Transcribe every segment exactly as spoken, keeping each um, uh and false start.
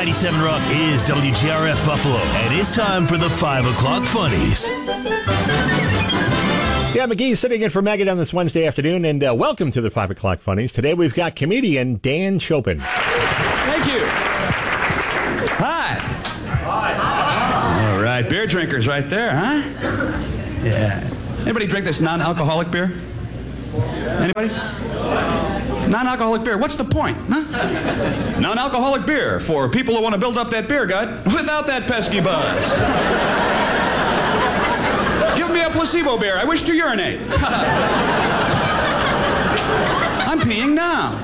ninety-seven Rock is W G R F Buffalo, and it's time for the five o'clock Funnies. Yeah, McGee's sitting in for Megan on this Wednesday afternoon, and uh, welcome to the five o'clock Funnies. Today we've got comedian Dan Chopin. Thank you. Hi. Hi. All right, beer drinkers right there, huh? Yeah. Anybody drink this non-alcoholic beer? Anybody? Non-alcoholic beer. What's the point? Huh? Non-alcoholic beer for people who want to build up that beer gut without that pesky buzz. Give me a placebo beer. I wish to urinate. I'm peeing now.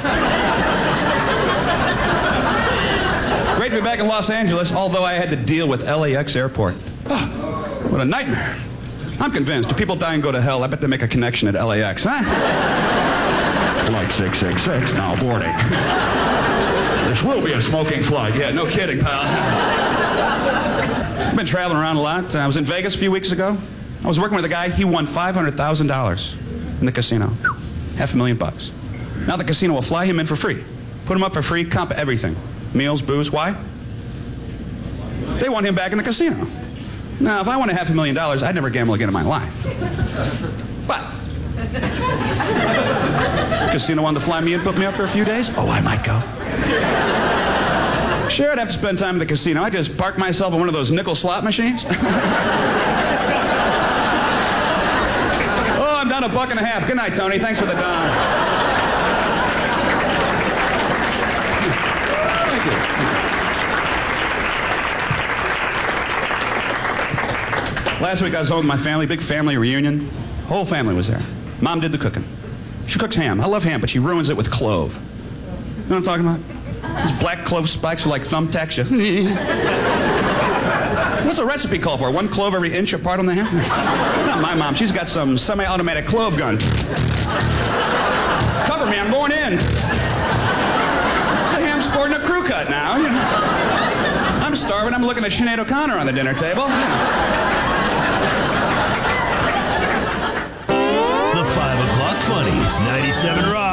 Great to be back in Los Angeles, although I had to deal with L A X airport. Oh, what a nightmare. I'm convinced if people die and go to hell, I bet they make a connection at L A X, huh? Flight six six six, now boarding. This will be a smoking flight. Yeah, no kidding, pal. I've been traveling around a lot. I was in Vegas a few weeks ago. I was working with a guy. He won five hundred thousand dollars in the casino. Half a million bucks. Now the casino will fly him in for free. Put him up for free, comp everything. Meals, booze. Why? They want him back in the casino. Now, if I won a half a million dollars, I'd never gamble again in my life. But casino wanted to fly me in, put me up for a few days. Oh, I might go. Sure, I'd have to spend time in the casino. I'd just park myself in one of those nickel slot machines. Oh, I'm down a buck and a half. Good night, Tony. Thanks for the dime. Thank you. Last week I was home with my family, big family reunion. Whole family was there. Mom did the cooking. She cooks ham. I love ham, but she ruins it with clove. You know what I'm talking about? Those black clove spikes are like thumbtacks. What's the recipe call for? One clove every inch apart on the ham? Not my mom. She's got some semi-automatic clove gun. Cover me, I'm going in. The ham's sporting a crew cut now. You know. I'm starving. I'm looking at Sinead O'Connor on the dinner table. You know. The five o'clock Funnies, ninety-seven Rock.